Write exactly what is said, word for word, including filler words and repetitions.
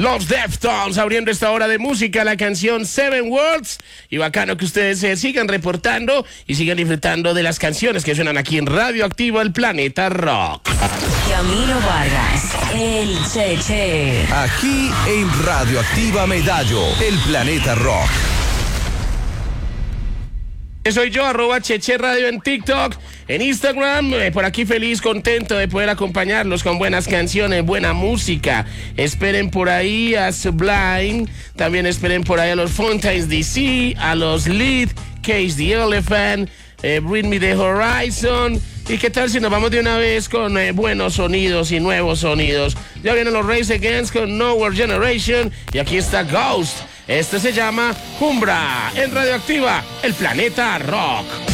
Los Deftones abriendo esta hora de música, la canción Seven Worlds. Y bacano que ustedes se sigan reportando y sigan disfrutando de las canciones que suenan aquí en Radioactiva, el Planeta Rock. Camilo Vargas, el Cheche. Aquí en Radioactiva Medallo, el Planeta Rock. Soy yo, arroba Cheche Radio en TikTok, en Instagram, eh, por aquí feliz, contento de poder acompañarlos con buenas canciones, buena música. Esperen por ahí a Sublime, también esperen por ahí a los Fontaines D C, a los Lead, Cage the Elephant, eh, Bring Me the Horizon. ¿Y qué tal si nos vamos de una vez con eh, buenos sonidos y nuevos sonidos? Ya vienen los Rise Against con Nowhere Generation y aquí está Ghost. Este se llama Umbra en Radioactiva, el Planeta Rock.